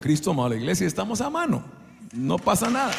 Cristo, amado, la iglesia, estamos a mano, no pasa nada.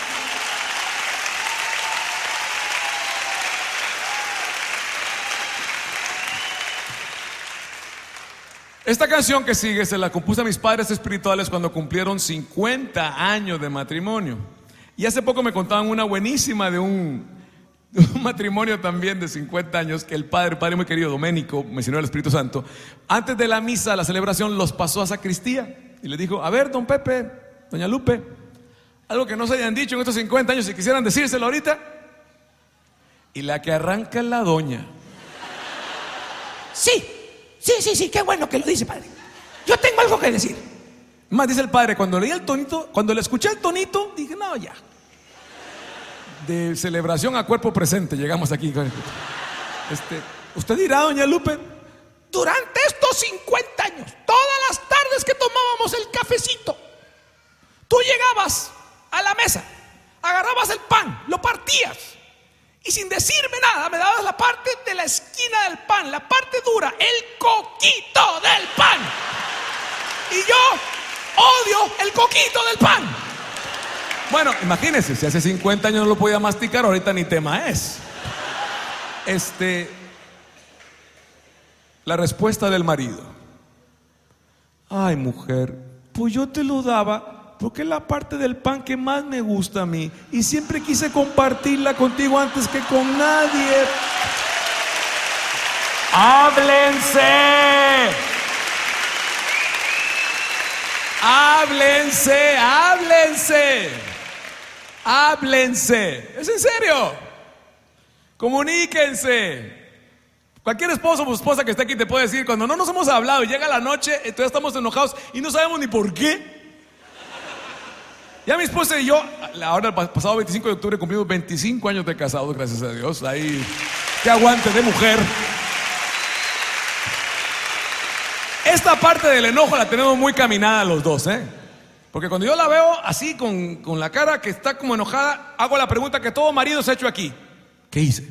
Esta canción que sigue se la compuse a mis padres espirituales cuando cumplieron 50 años de matrimonio. Y hace poco me contaban una buenísima de un matrimonio también de 50 años que el padre muy querido Doménico, me enseñó el Espíritu Santo, antes de la misa, la celebración, los pasó a sacristía y les dijo: a ver, don Pepe, doña Lupe, algo que no se hayan dicho en estos 50 años, si quisieran decírselo ahorita. Y la que arranca es la doña. Sí, qué bueno que lo dice, padre. Yo tengo algo que decir. Más dice el padre, cuando leí el tonito, cuando le escuché el tonito, dije: no, ya. De celebración a cuerpo presente llegamos aquí. Usted dirá, doña Lupe, durante estos 50 años, todas las tardes que tomábamos el cafecito, tú llegabas a la mesa, agarrabas el pan, lo partías y sin decirme nada me dabas la parte de la esquina del pan, la parte dura, el coquito del pan. Y yo odio el coquito del pan. Bueno, imagínense, si hace 50 años no lo podía masticar, ahorita ni tema es. La respuesta del marido: ay, mujer, pues yo te lo daba porque es la parte del pan que más me gusta a mí y siempre quise compartirla contigo antes que con nadie. ¡Háblense! ¡Háblense! ¡Háblense! ¡Háblense! ¿Es en serio? Comuníquense. Cualquier esposo o esposa que esté aquí te puede decir: cuando no nos hemos hablado y llega la noche, entonces estamos enojados y no sabemos ni por qué. Ya mi esposa y yo, ahora el pasado 25 de octubre cumplimos 25 años de casados, gracias a Dios. Ahí, qué aguante de mujer. Esta parte del enojo la tenemos muy caminada los dos, porque cuando yo la veo así con la cara que está como enojada, hago la pregunta que todo marido se ha hecho aquí: ¿qué hice?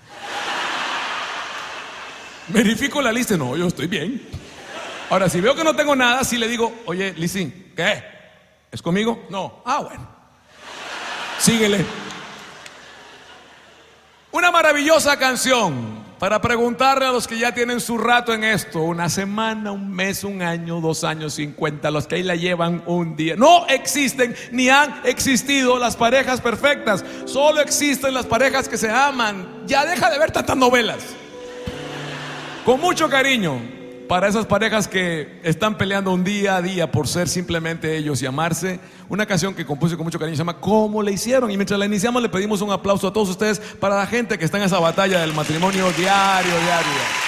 Verifico la lista. No, yo estoy bien. Ahora, si veo que no tengo nada, sí le digo: oye, Lizzy, ¿qué? ¿Es conmigo? No. Ah, bueno. Síguele. Una maravillosa canción para preguntarle a los que ya tienen su rato en esto, una semana, un mes, un año, 2 años, 50, los que ahí la llevan un día. No existen ni han existido las parejas perfectas, solo existen las parejas que se aman. Ya deja de ver tantas novelas. Con mucho cariño para esas parejas que están peleando un día a día por ser simplemente ellos y amarse. Una canción que compuse con mucho cariño se llama ¿Cómo le hicieron? Y mientras la iniciamos le pedimos un aplauso a todos ustedes para la gente que está en esa batalla del matrimonio diario.